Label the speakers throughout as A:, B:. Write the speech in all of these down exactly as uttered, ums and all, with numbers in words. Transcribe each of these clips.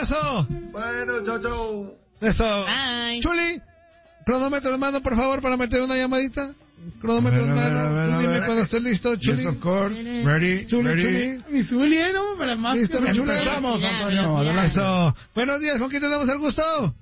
A: abrazo.
B: Bueno, chao, chao.
A: Eso.
C: Bye.
A: Chuli, cronómetro en mano, por favor, para meter una llamadita. Cronómetro en mano. Tú dime cuando estés listo, Chuli.
D: Yes, of course. Ready,
A: Chuli,
D: ready.
A: Chuli.
E: Mi Zuli, ¿no? Para más.
A: Listo, mi Chuli.
D: Empezamos,
C: Ya,
D: Antonio.
C: ya.
D: Adelante.
A: Eso. Buenos días, ¿con quién tenemos el gusto?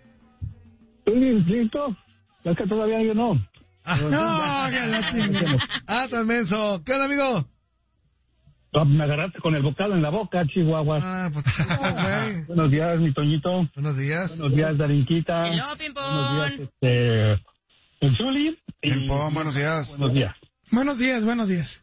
F: ¿Estoy listo? Es que todavía yo no.
E: No, que la chingada.
A: Ah, tan menso. ¿Qué onda, amigo?
F: Ah, Me agarraste con el bocado en la boca, Chihuahua.
A: Ah, pues, güey.
F: Buenos días, mi Toñito.
A: Buenos días.
F: Buenos días, Darinquita.
C: Hello,
F: Buenos
C: Pimpón.
F: días, este... el Zuli. Y-
D: Pimpón, buenos días.
F: Buenos días.
E: Buenos días, buenos días.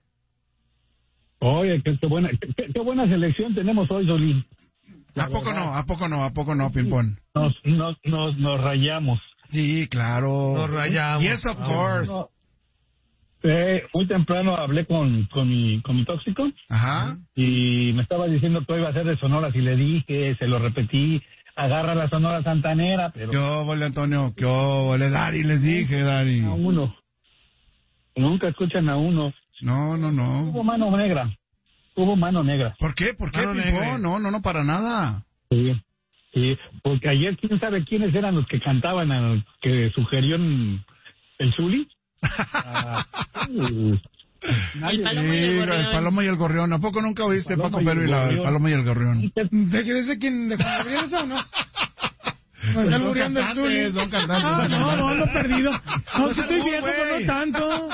F: Oye, qué, qué buena qué, qué buena selección tenemos hoy, Zuli.
D: ¿A poco no? ¿A poco no? ¿A poco no, Pimpón?
F: Nos, nos, nos, nos rayamos.
D: Sí, claro.
A: Nos rayamos.
D: Yes, of course.
F: No, eh, muy temprano hablé con, con, mi, con mi tóxico
D: Ajá.
F: y me estaba diciendo que iba a ser de Sonora. Y le dije, se lo repetí, agarra la Sonora Santanera, pero
D: ¿Qué óvole, Antonio? ¿Qué óvole? Dari, les dije, Dari.
F: a uno. Nunca escuchan a uno.
D: No, no,
F: Hubo
D: no.
F: mano negra. Hubo mano negra.
D: ¿Por qué? ¿Por qué,
A: Mano
D: Pimpón?
A: negra.
D: No, no, no, para nada.
F: Sí. Sí, porque ayer quién sabe quiénes eran los que cantaban, al que sugirió en el Zuli. Ah, sí. Nadie-
C: El Palomo y el
D: Sí,
C: Gorrión.
D: el Palomo y el Gorrión. ¿A poco nunca oíste
F: El Palomo
D: Paco
F: y el
D: Pérez y la- el
F: Gorrión.
D: Palomo y el Gorrión?
E: ¿De qué de quién? ¿De Juan Gabriel eso o no? ¿Me está albureando el Zuli?
D: cantantes, son cantantes,
E: Ah,
D: son
E: no,
D: cantantes.
E: no, ando perdido. No, sí estoy
A: No,
E: viejo, pero
A: güey.
E: no tanto.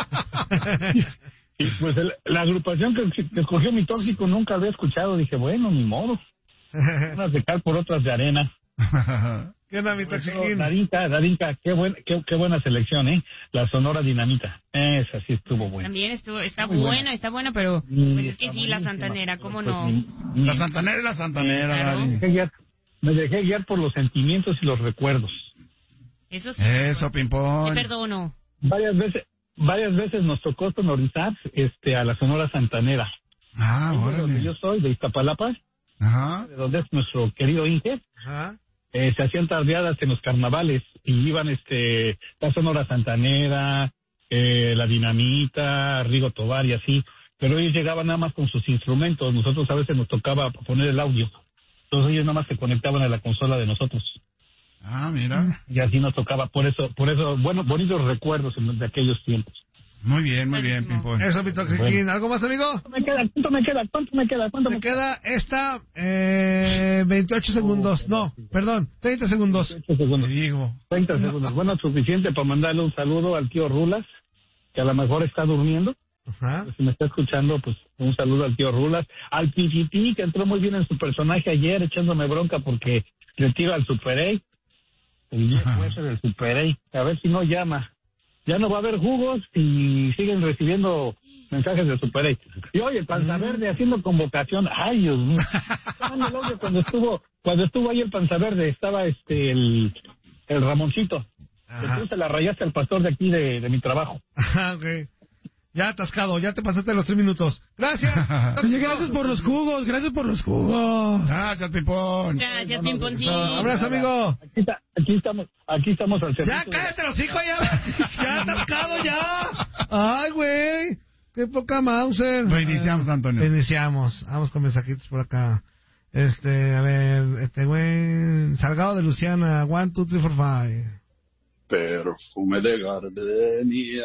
F: Y pues el- la agrupación que, que escogió mi tóxico nunca había escuchado. Dije, bueno, ni modo. Unas de cal por otras de arena.
A: ¿Qué onda, mi toxiquín?
F: Darinka, Darinka, qué, buen, qué, qué buena selección, ¿eh? La Sonora Dinamita. Esa sí estuvo buena.
C: También estuvo, está
F: Muy buena.
C: buena, está buena, pero
F: Mm,
C: pues es que
F: está
C: sí, la
F: buenísima.
C: Santanera, ¿cómo
F: Pues,
C: no?
F: ni- ni-
D: La Santanera y la Santanera,
C: Claro.
D: Dari.
F: me dejé guiar- me dejé guiar por los sentimientos y los recuerdos.
C: Eso sí.
D: Eso,
C: Te
D: Pimpón.
C: perdono.
F: Varias veces, varias veces nos tocó sonorizar este, a la Sonora Santanera.
D: Ah,
F: De donde
D: órale.
F: yo soy, de Iztapalapa,
D: Ajá.
F: de donde es nuestro querido Inge.
A: Ajá.
F: Eh, se hacían tardeadas en los carnavales y iban este la Sonora Santanera, eh, la Dinamita, Rigo Tobar y así, pero ellos llegaban nada más con sus instrumentos. Nosotros a veces nos tocaba poner el audio, entonces ellos nada más se conectaban a la consola de nosotros
D: Ah, mira.
F: y así nos tocaba. Por eso, por eso, bueno, bonitos recuerdos de aquellos tiempos.
D: Muy bien, muy bien, Pimpón.
A: Eso, mi toxiquín. ¿Algo más, amigo?
F: ¿Cuánto me queda? ¿Cuánto me queda? ¿Cuánto me queda? ¿Cuánto
A: Te
F: me queda?
A: queda esta, eh, veintiocho segundos. No, perdón, treinta segundos.
F: veinte
D: Te
F: segundos.
D: digo.
F: treinta segundos. Bueno, suficiente para mandarle un saludo al tío Rulas, que a lo mejor está durmiendo.
A: Ajá.
F: Si me está escuchando, pues un saludo al tío Rulas. Al Pipipí, que entró muy bien en su personaje ayer, echándome bronca porque le tiro al Super A. El viejo ese del Super A. A ver si no llama. Ya no va a haber jugos y siguen recibiendo mensajes de Super A. Y oye, el Panza Verde haciendo convocación. Ay, Dios mío. Estaban en el audio cuando estuvo, cuando estuvo ahí el Panza Verde, estaba este el, el Ramoncito.
A: Ajá.
F: Entonces la rayaste al pastor de aquí de, de mi trabajo.
A: Ajá, ok. Ya atascado, ya te pasaste los tres minutos. Gracias.
E: Oye, gracias por los jugos, gracias por los jugos.
D: Gracias, Pimpón.
C: Gracias, Pimponcín.
A: No, abrazo, amigo.
F: Aquí, está, aquí estamos, aquí estamos al servicio.
A: Ya, cállate los hijos, ya. Ya atascado, ya. Ay, güey. Qué poca Mauser.
D: Reiniciamos, Antonio.
A: Iniciamos. Vamos con mensajitos por acá. Este, a ver, este güey. Salgado de Luciana. One, two, three, four, five.
G: Perfume de gardenia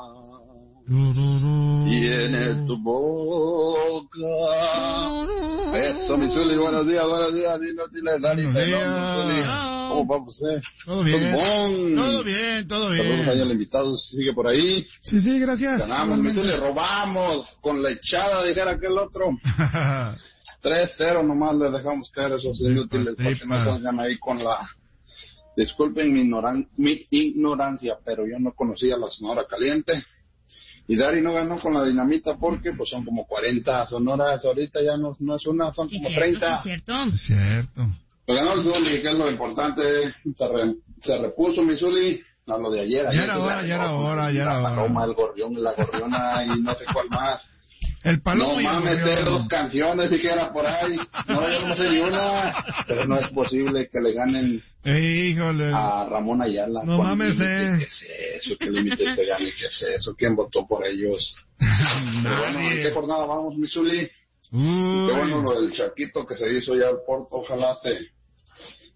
G: tiene tu boca. Eso, mi Zuli, buenos días, buenos días. Inútiles, Dani,
D: Buenos
G: Pelón,
D: días.
G: Zuli.
C: No.
G: ¿Cómo va usted?
D: Todo bien.
G: Bon.
D: Todo bien, todo
G: Saludos ahí
D: bien.
G: al invitado, sigue por ahí.
E: Sí, sí, gracias.
G: Ganamos, mi Zuli, robamos con la echada, dijera aquel otro. tres cero nomás le dejamos caer a esos inútiles para que no salgan ahí con la... Disculpen mi, ignoran... mi ignorancia, pero yo no conocía la Sonora Caliente. Y Dari no ganó con la Dinamita porque pues son como cuarenta sonoras, ahorita ya no, no es una, son
C: Sí,
G: como
C: cierto,
G: treinta.
C: sí, cierto.
D: Es cierto.
G: Pero ganó el Zuli, que es lo importante, se, re, se repuso mi Zuli a lo de ayer.
D: Ya
G: ayer
D: era
G: se
D: hora,
G: ganó
D: ya era
G: con
D: hora, ya era
G: La
D: hora.
G: Paloma, el Gorrión, la Gorriona y no sé cuál más.
D: El Palomo
G: No
D: y el
G: mames, sé
D: Gorrión.
G: dos canciones siquiera por ahí. No, yo no sé ni una. Pero no es posible que le ganen
D: Híjole.
G: a Ramón Ayala.
A: No
G: Con
A: mames,
G: límite.
A: eh.
G: ¿Qué es eso? ¿Qué límite te gane? ¿Qué es eso? ¿Quién votó por ellos? Pero bueno, ¿en qué jornada vamos, mi Zuli?
D: Uy.
G: Qué bueno lo del Chaquito que se hizo ya el Porto. Ojalá se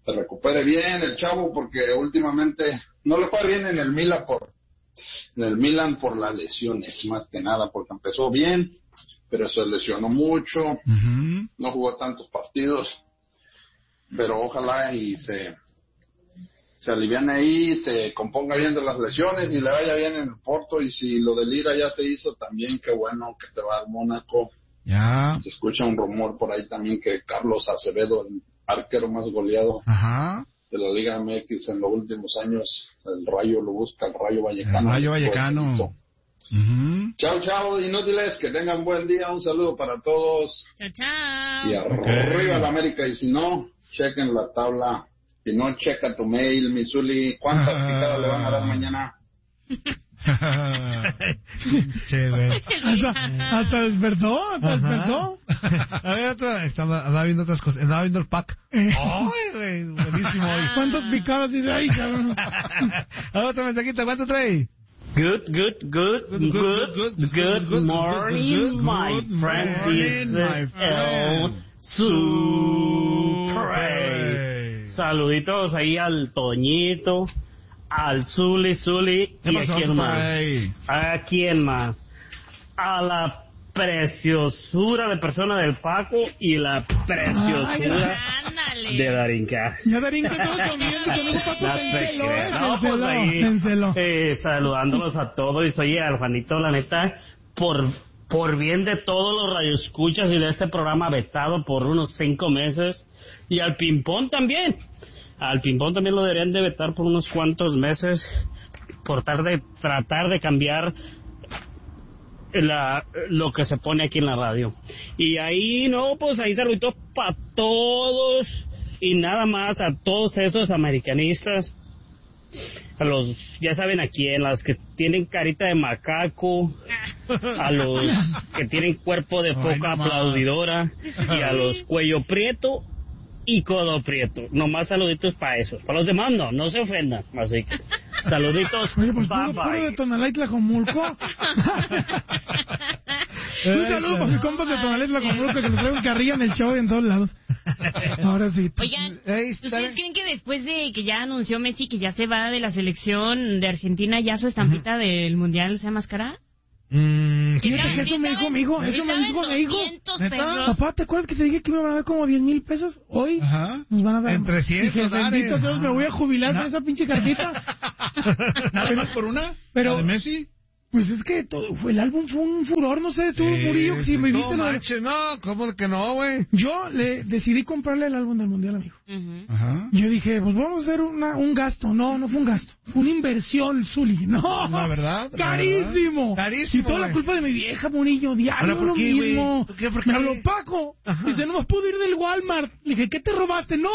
G: se recupere bien el chavo, porque últimamente no le fue bien en el Milan por en el Milan por las lesiones, más que nada, porque empezó bien, pero se lesionó mucho, uh-huh. no jugó tantos partidos, pero ojalá y se se aliviane ahí, se componga bien de las lesiones y le vaya bien en el Porto. Y si lo de Lira ya se hizo, también qué bueno que se va al Mónaco.
D: Ya.
G: Se escucha un rumor por ahí también que Carlos Acevedo, el arquero más goleado
D: Ajá.
G: de la Liga M X en los últimos años, el Rayo lo busca, el Rayo Vallecano.
D: El Rayo Vallecano. Uh-huh.
G: Chao, chao, inútiles, que tengan buen día, un saludo para todos.
C: Chao, chao.
G: Y arriba okay. la América, y si no, chequen la tabla. Si no, checa tu mail, Misuli. ¿Cuántas picadas le van a dar mañana?
A: Chévere.
E: Hasta, hasta despertó, hasta Ajá. despertó.
A: A ver, otra, estaba, andaba viendo otras cosas, andaba viendo el pack.
E: Eh.
A: ¡Ay, güey! Buenísimo hoy.
E: ¿Cuántas picadas dice ahí, cabrón?
A: A ver, otra mensajita, ¿cuánto trae?
H: Good, good, good, good, good, good, good, good morning, my friend. This is El Super. Saluditos ahí al Toñito, al Zuli Zuli, y a quién más, a quién más, a la preciosura de persona del Paco y la preciosura Ay, de Darinka.
E: Ya Darinka estaba comiendo con un Paco
H: no, pues ahí, eh, saludándolos a todos. Y oye, al Juanito, la neta, por por bien de todos los radioescuchas y de este programa vetado por unos cinco meses, y al Pimpón también. Al Pimpón también lo deberían de vetar por unos cuantos meses, por tratar de, tratar de cambiar la, lo que se pone aquí en la radio. Y ahí, no, pues ahí saluditos para todos, y nada más a todos esos americanistas, a los, ya saben a quién, las que tienen carita de macaco, a los que tienen cuerpo de foca aplaudidora, y a los cuello prieto y codo prieto. Nomás saluditos para esos. Para los demás no, no se ofendan. Así que, saluditos.
E: Oye, pues
H: bye,
E: puro,
H: bye.
E: puro de Tonalá Tlajomulco. Un saludo para mis compas de Tonalá Tlajomulco, que nos traen carrilla en el show y en todos lados. Ahora sí.
C: Oigan, ¿ustedes creen que después de que ya anunció Messi que ya se va de la selección de Argentina, ya su estampita uh-huh. del Mundial sea más cara?
A: Mm,
E: Fíjate que eso me dijo mi hijo, eso me dijo mi hijo. Papá, ¿te acuerdas que te dije que me iban a dar como diez mil pesos? Hoy
A: Ajá.
E: nos van a dar.
A: En trescientos
E: Dije, bendito Dios, me voy a jubilar con esa pinche cartita.
D: ¿Nada más por una?
E: Pero,
D: ¿La de Messi?
E: Pues es que todo, fue, el álbum fue un furor, no sé, tú, sí, Murillo, si sí, me viste...
A: No manches, no, ¿cómo que no, güey?
E: Yo le decidí comprarle el álbum del Mundial, amigo.
C: Uh-huh.
E: Ajá. Yo dije, pues vamos a hacer una, un gasto. No, no fue un gasto, fue una inversión, Zuli. No,
D: la verdad.
E: Carísimo.
A: ¿verdad? Carísimo.
E: Y toda wey. La culpa de mi vieja, Murillo, diario
A: ¿por
E: lo
A: qué,
E: mismo.
A: ¿Por qué, por qué?
E: Me habló Paco. Ajá. Dice, no me puedo ir del Walmart. Le dije, ¿qué te robaste? No.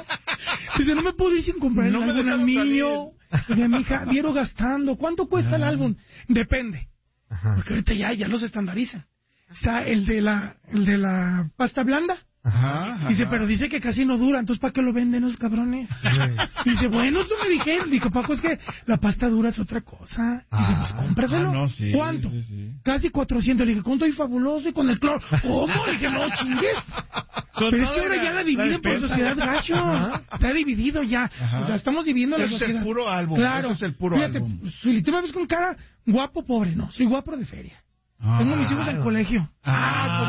E: Dice, no me puedo ir sin comprar
A: no
E: el álbum al niño. Dije, mi hija, dieron gastando. ¿Cuánto cuesta el álbum? Depende. Ajá. Porque ahorita ya, ya los estandarizan. Está el de la, el de la pasta blanda.
A: Ajá, ajá.
E: Dice, pero dice que casi no dura, entonces ¿para qué lo venden esos cabrones? Sí. Dice, bueno, eso me dijeron. Dijo, Paco, es que la pasta dura es otra cosa. Ah, dice, pues cómpraselo.
D: Ah, no, sí,
E: ¿cuánto?
D: Sí, sí.
E: Casi cuatrocientos. Le dije, ¿cuánto hay fabuloso? Y con el cloro. ¿Cómo? Le dije, no chingues. Pero es que ahora ya la dividen por sociedad gacho. Ajá. Está dividido ya. Ajá. O sea, estamos dividiendo la
D: eso
E: sociedad.
D: Es el puro álbum.
E: Claro.
D: Eso es el puro
E: Fíjate,
D: álbum.
E: Si tú me ves con cara guapo, pobre, no. Soy guapo de feria. Ah, tengo mis hijos del colegio.
D: Ah,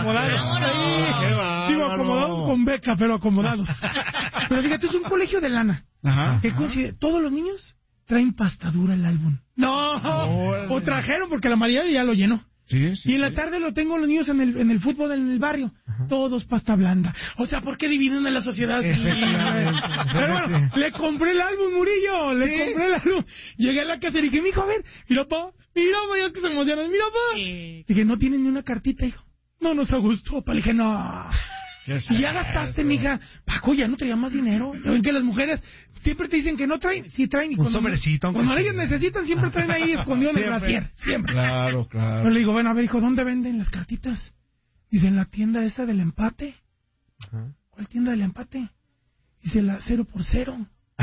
D: acomodados.
E: Digo, acomodados con beca, pero acomodados. Pero fíjate, es un colegio de lana.
D: Ajá.
E: Que considera, todos los niños traen pasta dura el álbum. No, oh, o trajeron porque la mayoría ya lo llenó.
D: Sí, sí,
E: y en la
D: sí.
E: tarde lo tengo los niños en el, en el fútbol en el barrio. Ajá. Todos pasta blanda. O sea, ¿por qué dividen a la sociedad? Sí, pero bueno, le compré el álbum, Murillo. Le ¿sí? compré el álbum. Llegué a la casa y dije, mijo, a ver, mira, pa, mira, pa, ya es que se emocionan, mira, pa. Sí. Dije, no tienen ni una cartita, hijo. No nos gustó, pa. Le dije, no. Y ya gastaste, mija. Paco, ya no traía más dinero. Ven que las mujeres siempre te dicen que no traen. Sí traen. Y
A: un sobrecito.
E: Cuando ellas necesitan, siempre traen ahí escondido en el brasier. Siempre.
D: Claro, claro.
E: Pero le digo, bueno, a ver, hijo, ¿dónde venden las cartitas? Dice, en la tienda esa del empate. Ajá. ¿Cuál tienda del empate? Dice, la cero por cero.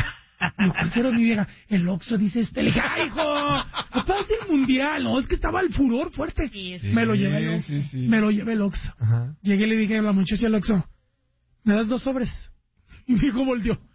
E: Digo, ¿cuál cero, mi vieja? El Oxxo, dice este. Le dije, ¡ay, hijo! Papá, es el mundial. No, es que estaba el furor fuerte. Sí, sí. Me lo llevé el Oxxo. Sí, sí. Me lo llevé el Oxxo. Ajá. Llegué y le dije a la muchacha del Oxxo, ¿me das dos sobres? Y mi hijo volteó.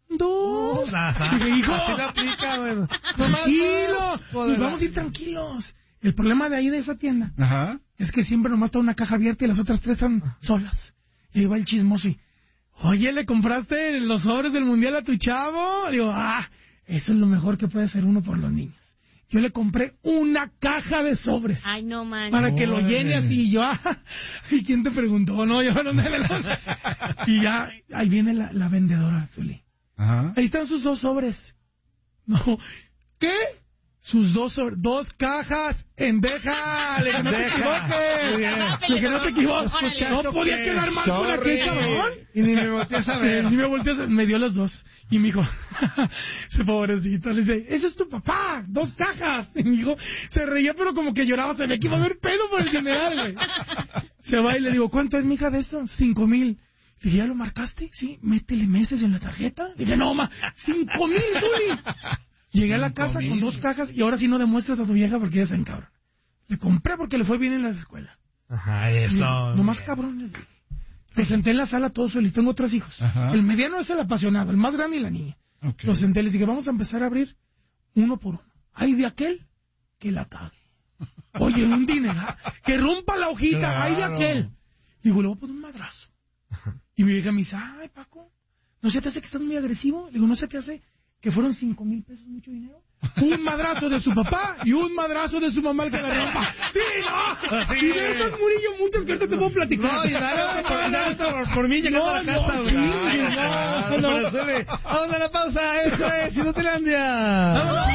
E: Dos.
A: Ajá.
E: Y me dijo,
A: Así la aplica, güey.
E: tranquilo, nos vamos a ir tranquilos. El problema de ahí de esa tienda
D: Ajá.
E: es que siempre nomás está una caja abierta y las otras tres son solas. Y ahí va el chismoso y, oye, ¿le compraste los sobres del mundial a tu chavo? Digo, ah, eso es lo mejor que puede hacer uno por los niños. Yo le compré una caja de sobres.
C: Ay, no manches.
E: Para que lo llene así. Y yo, ah, ¿y quién te preguntó? No, yo no me lo... Y ya, ahí viene la, la vendedora, Zuli.
D: Ajá.
E: Ahí están sus dos sobres. No, ¿qué? Sus dos sobres, dos cajas en deja. Le que no te equivoques. Le que no te equivoques. No podía quedar mal con aquel cabrón.
A: Y ni me volteas a ver.
E: Ni me volteas a ver. Me dio los dos. Y me dijo, ese pobrecito, le dice, ese es tu papá, dos cajas. Y mi hijo se reía, pero como que lloraba, se ve que iba a haber pedo por el general, güey. Se va y le digo, ¿cuánto es, mija, de esto? Cinco mil. Le dije, ¿ya lo marcaste? Sí, métele meses en la tarjeta. Le dije, no, ma, cinco mil, Zuli. Llegué a la casa con dos cajas y ahora sí no demuestras a tu vieja porque ella se encabra. Le compré porque le fue bien en la escuela.
A: Ajá, eso.
E: No más cabrones. Lo senté en la sala todo solo y tengo tres hijos.
D: Ajá.
E: El mediano es el apasionado, el más grande y la niña.
D: Okay.
E: Lo senté y les dije, vamos a empezar a abrir uno por uno. Hay de aquel que la cague. Oye, un dinero. Que rompa la hojita.
A: Claro.
E: Hay de aquel. Digo, le voy a poner un madrazo. Y mi vieja me dice, ay, Paco, ¿no se te hace que estás muy agresivo? Le digo, ¿no se te hace que fueron cinco mil pesos mucho dinero? Un madrazo de su papá y un madrazo de su mamá el que la rompa. ¡Sí, no!
A: Sí.
E: Y de estas, Murillo, muchas que ahorita te puedo platicar.
A: No, y dale otro por, dale otro por, por mí llegando
E: No,
A: a la casa.
E: no,
A: güey.
E: chingue, no, no.
A: Pero sube. Vamos a la pausa. Esto es Inutilandia.